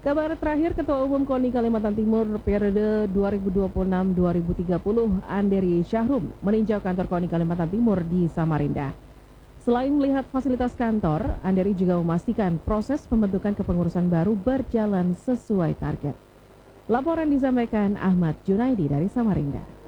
Kabar terakhir Ketua Umum KONI Kalimantan Timur periode 2026-2030 Anderi Syahrum meninjau kantor KONI Kalimantan Timur di Samarinda. Selain melihat fasilitas kantor, Anderi juga memastikan proses pembentukan kepengurusan baru berjalan sesuai target. Laporan disampaikan Ahmad Junaidi dari Samarinda.